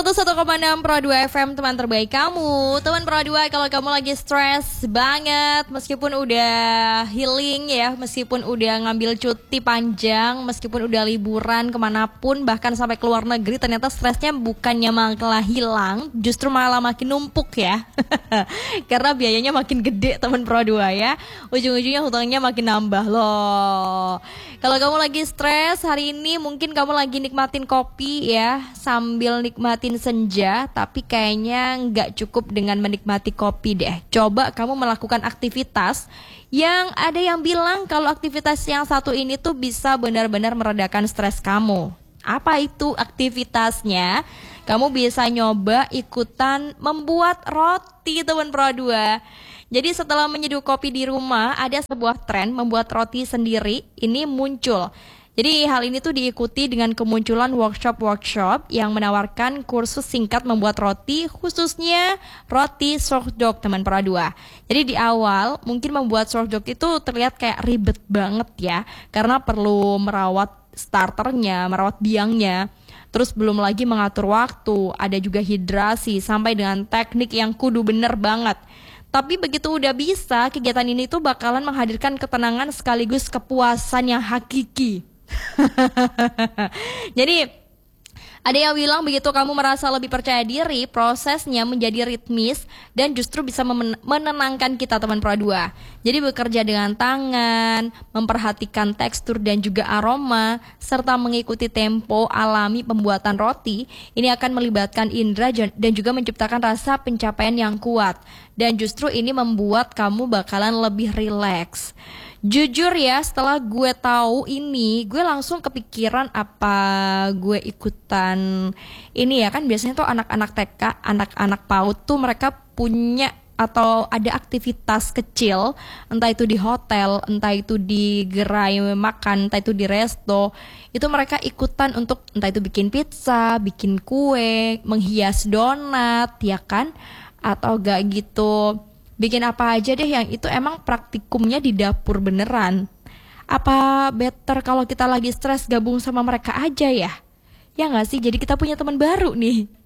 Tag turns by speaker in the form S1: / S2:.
S1: 101,6 Pro 2 FM, teman terbaik kamu. Teman Pro 2, kalau kamu lagi stres banget, meskipun udah healing ya, meskipun udah ngambil cuti panjang, meskipun udah liburan kemanapun, bahkan sampai ke luar negeri, ternyata stresnya bukannya malah hilang, justru malah makin numpuk ya. Karena biayanya makin gede, teman Pro 2 ya. Ujung-ujungnya hutangnya makin nambah loh. Kalau kamu lagi stres hari ini, mungkin kamu lagi nikmatin kopi ya, sambil nikmatin senja, tapi kayaknya nggak cukup dengan menikmati kopi deh. Coba kamu melakukan aktivitas yang ada yang bilang kalau aktivitas yang satu ini tuh bisa benar-benar meredakan stres kamu. Apa itu aktivitasnya? Kamu bisa nyoba ikutan membuat roti, teman Pro 2. Jadi setelah menyeduh kopi di rumah, ada sebuah tren membuat roti sendiri ini muncul. Jadi hal ini tuh diikuti dengan kemunculan workshop-workshop yang menawarkan kursus singkat membuat roti, khususnya roti sourdough, teman Pro 2. Jadi di awal mungkin membuat sourdough itu terlihat kayak ribet banget ya, karena perlu merawat starternya, merawat biangnya. Terus belum lagi mengatur waktu, ada juga hidrasi, sampai dengan teknik yang kudu bener banget. Tapi begitu udah bisa, kegiatan ini tuh bakalan menghadirkan ketenangan sekaligus kepuasan yang hakiki. Jadi ada yang bilang begitu kamu merasa lebih percaya diri, prosesnya menjadi ritmis dan justru bisa menenangkan kita, teman Pro 2. Jadi bekerja dengan tangan, memperhatikan tekstur dan juga aroma, serta mengikuti tempo alami pembuatan roti, ini akan melibatkan indera dan juga menciptakan rasa pencapaian yang kuat. Dan justru ini membuat kamu bakalan lebih rileks. Jujur ya, setelah gue tahu ini, gue langsung kepikiran apa gue ikutan ini ya, kan biasanya tuh anak-anak TK, anak-anak PAUD tuh mereka punya atau ada aktivitas kecil, entah itu di hotel, entah itu di gerai makan, entah itu di resto, itu mereka ikutan untuk entah itu bikin pizza, bikin kue, menghias donat, ya kan, atau gak gitu. Bikin apa aja deh yang itu emang praktikumnya di dapur beneran. Apa better kalau kita lagi stres gabung sama mereka aja ya? Ya gak sih? Jadi kita punya teman baru nih.